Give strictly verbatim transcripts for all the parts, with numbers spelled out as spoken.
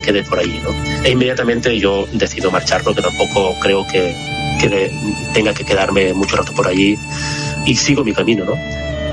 quede por allí, ¿no? E inmediatamente yo decido marchar, porque tampoco creo que, que de, tenga que quedarme mucho rato por allí, y sigo mi camino, ¿no?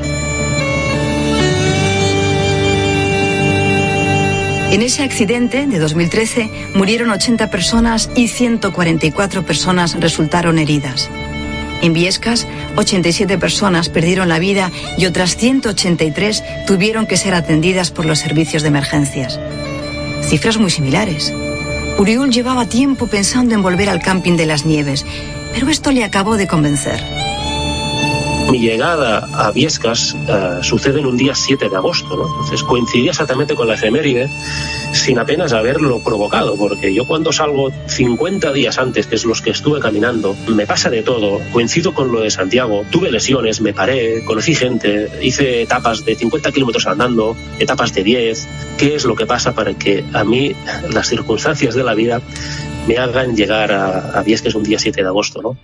En ese accidente de dos mil trece murieron ochenta personas y ciento cuarenta y cuatro personas resultaron heridas. En Biescas, ochenta y siete personas perdieron la vida y otras ciento ochenta y tres tuvieron que ser atendidas por los servicios de emergencias. Cifras muy similares. Uriol llevaba tiempo pensando en volver al camping de las Nieves, pero esto le acabó de convencer. Mi llegada a Biescas uh, sucede en un día siete de agosto, ¿no? Entonces coincidía exactamente con la efeméride sin apenas haberlo provocado, porque yo cuando salgo cincuenta días antes, que es los que estuve caminando, me pasa de todo, coincido con lo de Santiago, tuve lesiones, me paré, conocí gente, hice etapas de cincuenta kilómetros andando, etapas de diez. ¿Qué es lo que pasa para que a mí las circunstancias de la vida me hagan llegar a, a Biescas un día siete de agosto, ¿no?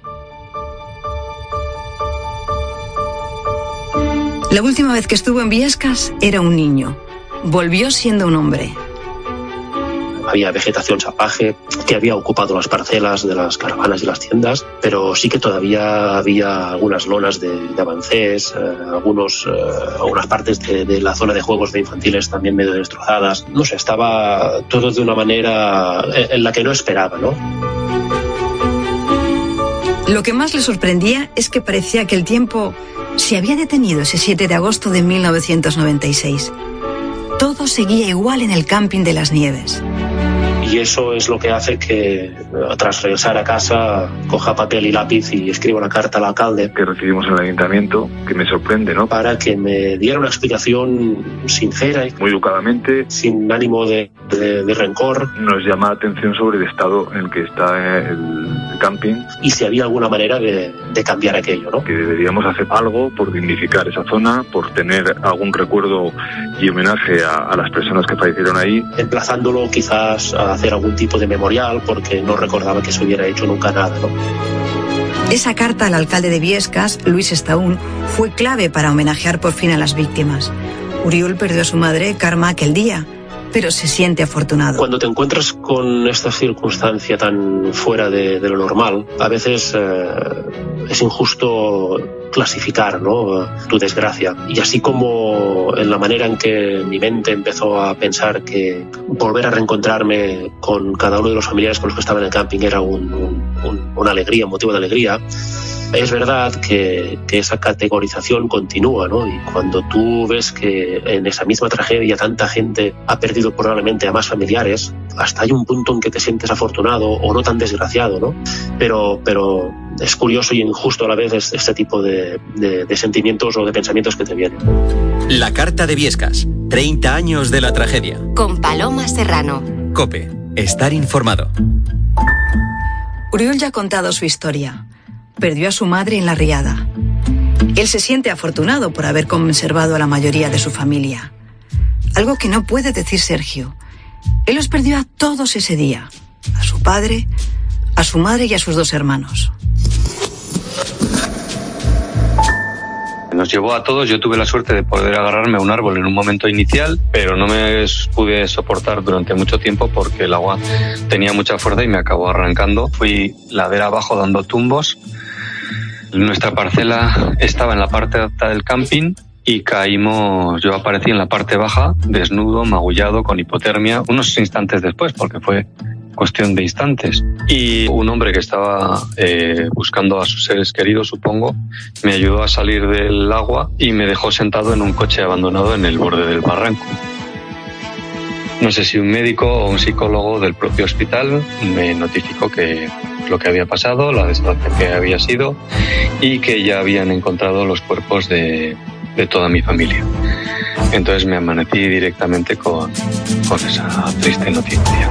La última vez que estuvo en Biescas era un niño. Volvió siendo un hombre. Había vegetación salvaje que había ocupado las parcelas de las caravanas y las tiendas, pero sí que todavía había algunas lonas de, de avancés, eh, algunos, eh, algunas partes de, de la zona de juegos de infantiles también medio destrozadas. No sé, estaba todo de una manera en la que no esperaba, ¿no? Lo que más le sorprendía es que parecía que el tiempo se había detenido ese siete de agosto de mil novecientos noventa y seis. Todo seguía igual en el camping de las Nieves. Y eso es lo que hace que, tras regresar a casa, coja papel y lápiz y escriba una carta al alcalde que recibimos en el ayuntamiento, que me sorprende, ¿no? Para que me diera una explicación sincera y muy educadamente, sin ánimo de, de, de rencor. Nos llama la atención sobre el estado en el que está el, el camping y si había alguna manera de, de cambiar aquello, ¿no? Que deberíamos hacer algo por dignificar esa zona, por tener algún recuerdo y homenaje a, a las personas que fallecieron ahí, emplazándolo quizás a hacer algún tipo de memorial, porque no recordaba que se hubiera hecho nunca nada, ¿no? Esa carta al alcalde de Biescas, Luis Estaún, fue clave para homenajear por fin a las víctimas. Uriol perdió a su madre, Carme, aquel día, pero se siente afortunado. Cuando te encuentras con esta circunstancia tan fuera de, de lo normal, a veces eh, es injusto clasificar, ¿no?, tu desgracia. Y así como en la manera en que mi mente empezó a pensar que volver a reencontrarme con cada uno de los familiares con los que estaba en el camping era un, un, un, una alegría, un motivo de alegría, es verdad que, que esa categorización continúa, ¿no? Y cuando tú ves que en esa misma tragedia tanta gente ha perdido probablemente a más familiares, hasta hay un punto en que te sientes afortunado o no tan desgraciado, ¿no? Pero, pero es curioso y injusto a la vez este tipo de, de, de sentimientos o de pensamientos que te vienen. La carta de Biescas, treinta años de la tragedia. Con Paloma Serrano. COPE, estar informado. Uriol ya ha contado su historia. Perdió a su madre en la riada. Él se siente afortunado por haber conservado a la mayoría de su familia. Algo que no puede decir Sergio. Él los perdió a todos ese día. A su padre, a su madre y a sus dos hermanos. Nos llevó a todos. Yo tuve la suerte de poder agarrarme a un árbol en un momento inicial, pero no me pude soportar durante mucho tiempo porque el agua tenía mucha fuerza y me acabó arrancando. Fui ladera abajo dando tumbos. Nuestra parcela estaba en la parte alta del camping y caímos, yo aparecí en la parte baja, desnudo, magullado, con hipotermia, unos instantes después, porque fue cuestión de instantes. Y un hombre que estaba eh, buscando a sus seres queridos, supongo, me ayudó a salir del agua y me dejó sentado en un coche abandonado en el borde del barranco. No sé si un médico o un psicólogo del propio hospital me notificó que lo que había pasado, la desgracia que había sido y que ya habían encontrado los cuerpos de, de toda mi familia. Entonces me amanecí directamente con, con esa triste noticia.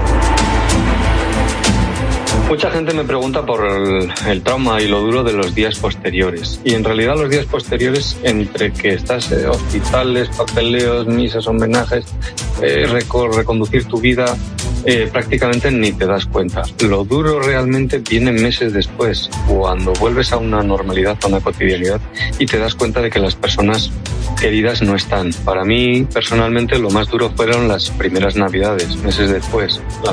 Mucha gente me pregunta por el, el trauma y lo duro de los días posteriores. Y en realidad los días posteriores, entre que estás en hospitales, papeleos, misas, homenajes, eh, reconducir tu vida, eh, prácticamente ni te das cuenta. Lo duro realmente viene meses después, cuando vuelves a una normalidad, a una cotidianidad, y te das cuenta de que las personas queridas no están. Para mí, personalmente, lo más duro fueron las primeras Navidades, meses después.